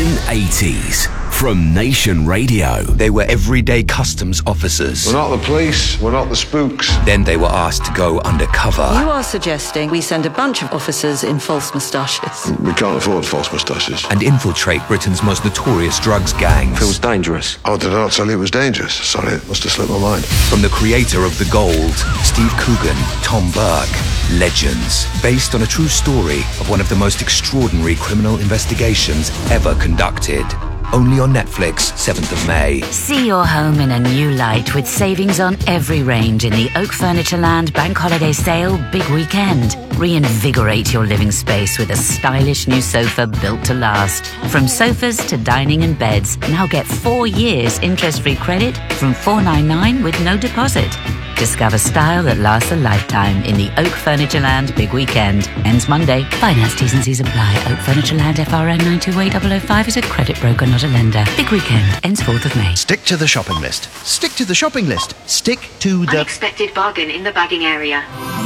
Nation 80s from Nation Radio. They were everyday customs officers. We're not the police, we're not the spooks. Then they were asked to go undercover. You are suggesting we send a bunch of officers in false moustaches. We can't afford false moustaches. And infiltrate Britain's most notorious drugs gangs. Feels dangerous. Oh, did I not tell you it was dangerous? Sorry, it must have slipped my mind. From the creator of The Gold, Steve Coogan, Tom Burke. Legends, based on a true story of one of the most extraordinary criminal investigations ever conducted. Only on Netflix, 7th of May. See your home in a new light with savings on every range in the Oak Furnitureland Bank Holiday Sale Big Weekend. Reinvigorate your living space with a stylish new sofa built to last. From sofas to dining and beds, now get 4 years interest-free credit from $499 with no deposit. Discover style that lasts a lifetime in the Oak Furnitureland Big Weekend. Ends Monday. Finance T's and C's apply. Oak Furnitureland FRN 928005 is a credit broker, not a lender. Big Weekend. Ends 4th of May. Stick to the shopping list. Stick to the shopping list. Stick to the... Unexpected bargain in the bagging area.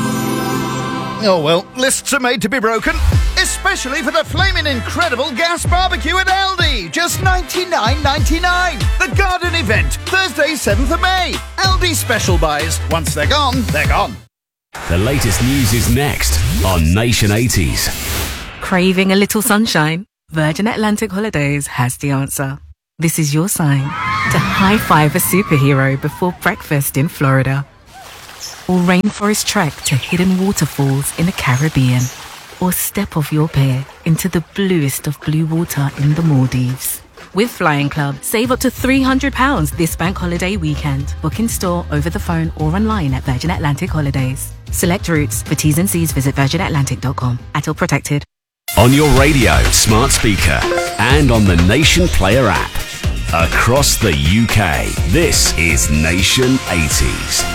Oh well, lists are made to be broken. Especially for the flaming incredible gas barbecue at Aldi. Just $99.99. The garden event. Thursday, 7th of May. Aldi special buys. Once they're gone, they're gone. The latest news is next on Nation 80s. Craving a little sunshine? Virgin Atlantic Holidays has the answer. This is your sign to high-five a superhero before breakfast in Florida. Or rainforest trek to hidden waterfalls in the Caribbean. Or step off your pier into the bluest of blue water in the Maldives. With Flying Club, save up to £300 this bank holiday weekend. Book in store, over the phone or online at Virgin Atlantic Holidays. Select routes. For T's and C's, visit virginatlantic.com. ATIL protected. On your radio, smart speaker, and on the Nation Player app. Across the UK, this is Nation 80s.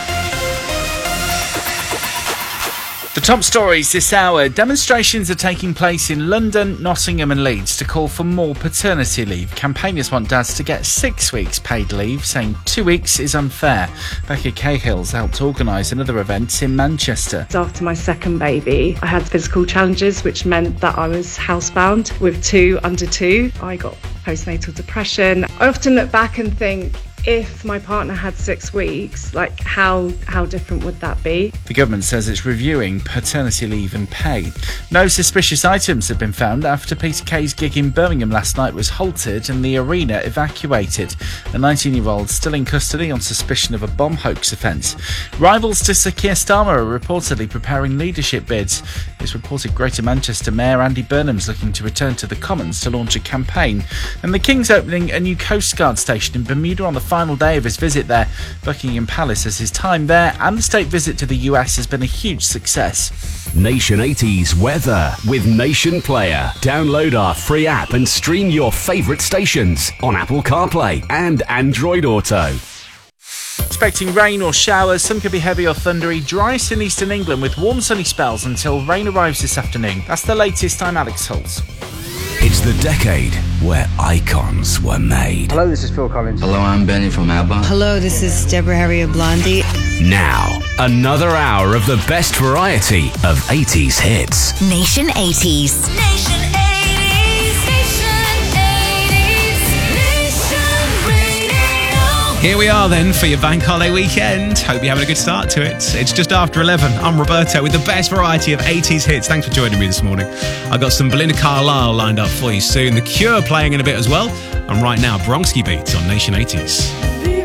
The top stories this hour. Demonstrations are taking place in London, Nottingham and Leeds to call for more paternity leave. Campaigners want dads to get 6 weeks paid leave, saying 2 weeks is unfair. Becca Cahill's helped organise another event in Manchester. After my second baby, I had physical challenges, which meant that I was housebound with 2 under 2. I got postnatal depression. I often look back and think, if my partner had 6 weeks, like how different would that be? The government says it's reviewing paternity leave and pay. No suspicious items have been found after Peter Kay's gig in Birmingham last night was halted and the arena evacuated. A 19-year-old still in custody on suspicion of a bomb hoax offence. Rivals to Sir Keir Starmer are reportedly preparing leadership bids. It's reported Greater Manchester Mayor Andy Burnham's looking to return to the Commons to launch a campaign. And the King's opening a new Coast Guard station in Bermuda on the final day of his visit there. Buckingham Palace says his time there and the state visit to the US has been a huge success. Nation 80s weather with Nation Player. Download our free app and stream your favourite stations on Apple CarPlay and Android Auto. Expecting rain or showers, some could be heavy or thundery. Driest in eastern England with warm sunny spells until rain arrives this afternoon. That's the latest. I'm Alex Holtz. It's the decade where icons were made. Hello, this is Phil Collins. Hello, I'm Benny from ABBA. Hello, this is Deborah Harry of Blondie. Now, another hour of the best variety of 80s hits. Nation 80s. Nation 80s. Nation 80s. Nation Radio. Here we are then for your bank holiday weekend. Hope you're having a good start to it. It's just after 11. I'm Roberto with the best variety of 80s hits. Thanks for joining me this morning. I got some Belinda Carlisle lined up for you soon. The Cure playing in a bit as well. And right now, Bronski Beats on Nation 80s.